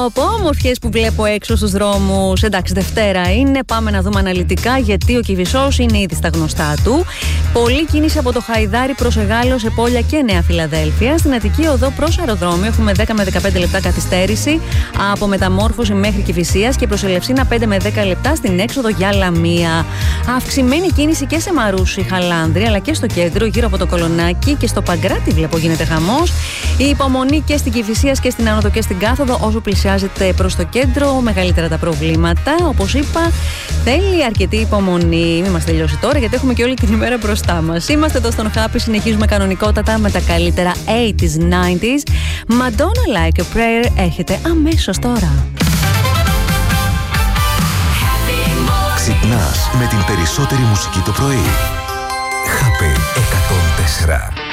Όμορφιες που βλέπω έξω στους δρόμους. Εντάξει, Δευτέρα είναι. Πάμε να δούμε αναλυτικά γιατί ο Κηβισός είναι ήδη στα γνωστά του. Πολλή κίνηση από το Χαϊδάρι προς Εγάλεο, Επόλια και Νέα Φιλαδέλφια. Στην Αττική Οδό προς αεροδρόμιο έχουμε 10 με 15 λεπτά καθυστέρηση από Μεταμόρφωση μέχρι Κηφισίας και προς Ελευσίνα 5 με 10 λεπτά στην έξοδο για Λαμία. Αυξημένη κίνηση και σε Μαρούσι, Χαλάνδρη αλλά και στο κέντρο, γύρω από το Κολονάκι και στο Παγκράτη βλέπω γίνεται χαμός. Η υπομονή και στην Κηφισίας και στην Άνοδο και στην Κάθοδο όσο πλησιάζεται προς το κέντρο, μεγαλύτερα τα προβλήματα. Όπως είπα, θέλει αρκετή υπομονή. Μην μας τελειώσει τώρα γιατί έχουμε και όλη την ημέρα μπροστά μας. Είμαστε εδώ στον Happy, συνεχίζουμε κανονικότατα με τα καλύτερα 80s, 90s. Madonna Like a Prayer έρχεται αμέσως τώρα. Ξυπνάς με την περισσότερη μουσική το πρωί. Happy 104.